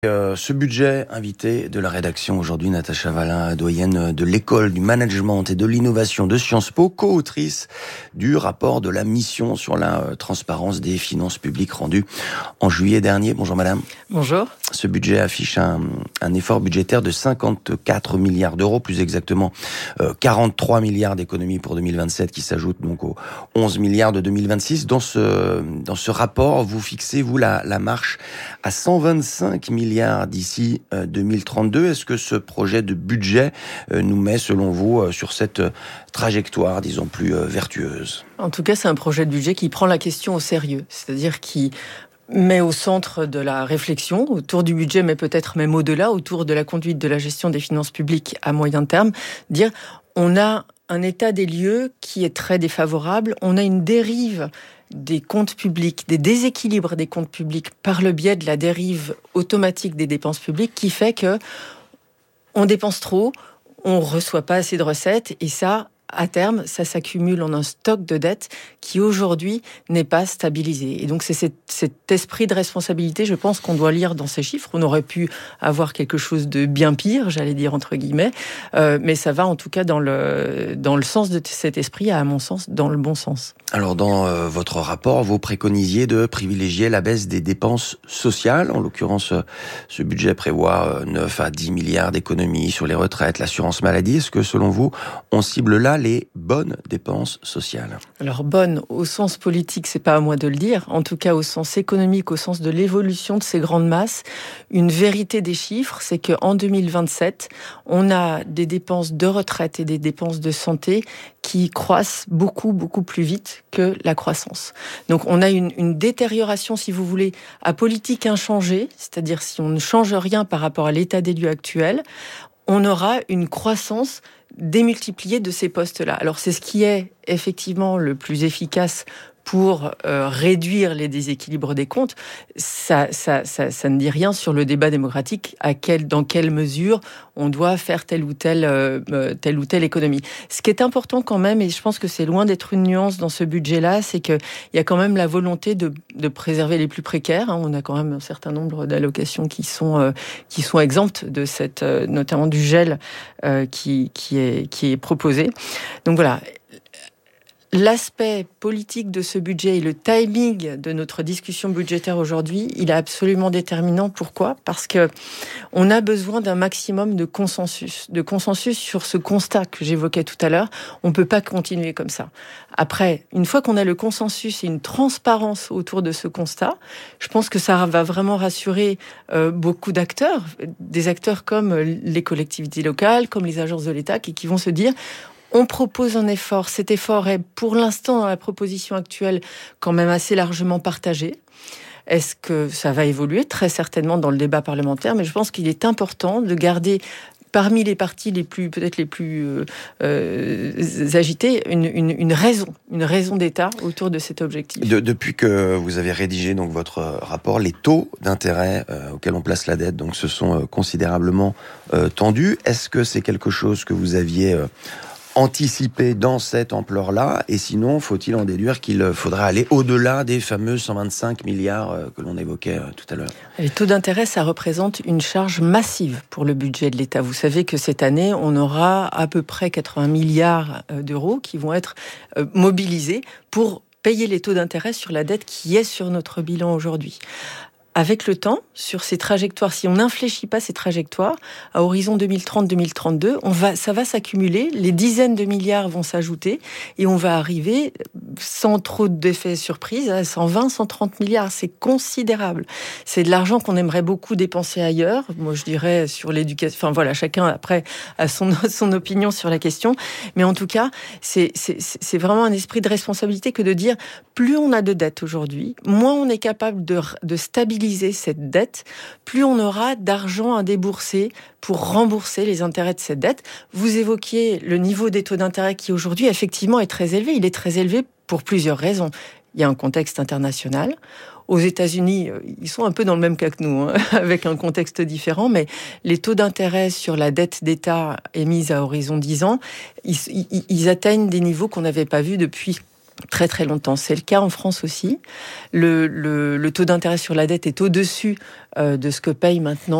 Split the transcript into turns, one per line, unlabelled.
Ce budget, invité de la rédaction aujourd'hui, Natacha Vallin, doyenne de l'école du management et de l'innovation de Sciences Po, co-autrice du rapport de la mission sur la transparence des finances publiques rendu en juillet dernier. Bonjour madame.
Bonjour.
Ce budget affiche un effort budgétaire de 54 milliards d'euros, plus exactement 43 milliards d'économies pour 2027 qui s'ajoutent donc aux 11 milliards de 2026. Dans ce rapport, vous fixez, vous, la marche à 125 milliards d'ici 2032. Est-ce que ce projet de budget nous met, selon vous, sur cette trajectoire, disons, plus vertueuse ?
En tout cas, c'est un projet de budget qui prend la question au sérieux, c'est-à-dire qui met au centre de la réflexion autour du budget, mais peut-être même au-delà, autour de la conduite de la gestion des finances publiques à moyen terme, dire on a un état des lieux qui est très défavorable, on a une dérive des comptes publics, des déséquilibres des comptes publics par le biais de la dérive automatique des dépenses publiques qui fait que on dépense trop, on reçoit pas assez de recettes et ça, à terme, ça s'accumule en un stock de dettes qui aujourd'hui n'est pas stabilisé. Et donc c'est cet esprit de responsabilité, je pense, qu'on doit lire dans ces chiffres. On aurait pu avoir quelque chose de bien pire, j'allais dire entre guillemets, mais ça va en tout cas dans le sens de cet esprit, à mon sens, dans le bon sens.
Alors dans votre rapport, vous préconisiez de privilégier la baisse des dépenses sociales. En l'occurrence, ce budget prévoit 9 à 10 milliards d'économies sur les retraites, l'assurance maladie. Est-ce que selon vous, on cible là les bonnes dépenses sociales ?
Alors bonnes, au sens politique, c'est pas à moi de le dire. En tout cas, au sens économique, au sens de l'évolution de ces grandes masses, une vérité des chiffres, c'est qu'en 2027, on a des dépenses de retraite et des dépenses de santé qui croissent beaucoup, beaucoup plus vite que la croissance. Donc on a une détérioration, si vous voulez, à politique inchangée, c'est-à-dire si on ne change rien par rapport à l'état des lieux actuel, on aura une croissance démultipliée de ces postes-là. Alors c'est ce qui est effectivement le plus efficace pour réduire les déséquilibres des comptes. Ça ne dit rien sur le débat démocratique, dans quelle mesure on doit faire telle ou telle économie. Ce qui est important quand même, et je pense que c'est loin d'être une nuance dans ce budget-là, c'est qu'il y a quand même la volonté de préserver les plus précaires. On a quand même un certain nombre d'allocations qui sont exemptes de cette, notamment du gel qui est proposé. Donc voilà. L'aspect politique de ce budget et le timing de notre discussion budgétaire aujourd'hui, il est absolument déterminant. Pourquoi ? Parce que on a besoin d'un maximum de consensus sur ce constat que j'évoquais tout à l'heure. On peut pas continuer comme ça. Après, une fois qu'on a le consensus et une transparence autour de ce constat, je pense que ça va vraiment rassurer beaucoup d'acteurs, des acteurs comme les collectivités locales, comme les agences de l'État, qui vont se dire on propose un effort. Cet effort est, pour l'instant, dans la proposition actuelle, quand même assez largement partagé. Est-ce que ça va évoluer ? Très certainement dans le débat parlementaire, mais je pense qu'il est important de garder parmi les partis les plus agités, une raison d'État autour de cet objectif.
Depuis que vous avez rédigé donc votre rapport, les taux d'intérêt auxquels on place la dette donc se sont considérablement tendus. Est-ce que c'est quelque chose que vous aviez anticipé dans cette ampleur-là, et sinon, faut-il en déduire qu'il faudra aller au-delà des fameux 125 milliards que l'on évoquait tout à l'heure ?
Les taux d'intérêt, ça représente une charge massive pour le budget de l'État. Vous savez que cette année, on aura à peu près 80 milliards d'euros qui vont être mobilisés pour payer les taux d'intérêt sur la dette qui est sur notre bilan aujourd'hui. Avec le temps, sur ces trajectoires, si on n'infléchit pas ces trajectoires, à horizon 2030-2032, ça va s'accumuler, les dizaines de milliards vont s'ajouter, et on va arriver, sans trop d'effets surprise, à 120, 130 milliards. C'est considérable. C'est de l'argent qu'on aimerait beaucoup dépenser ailleurs. Moi, je dirais sur l'éducation. Enfin voilà, chacun après a son opinion sur la question. Mais en tout cas, c'est vraiment un esprit de responsabilité que de dire, plus on a de dettes aujourd'hui, moins on est capable de stabiliser cette dette, plus on aura d'argent à débourser pour rembourser les intérêts de cette dette. Vous évoquiez le niveau des taux d'intérêt qui aujourd'hui effectivement est très élevé. Il est très élevé pour plusieurs raisons. Il y a un contexte international. Aux États-Unis, ils sont un peu dans le même cas que nous, avec un contexte différent, mais les taux d'intérêt sur la dette d'État émise à horizon 10 ans, ils atteignent des niveaux qu'on n'avait pas vus depuis très très longtemps. C'est le cas en France aussi. Le taux d'intérêt sur la dette est au-dessus de ce que paye maintenant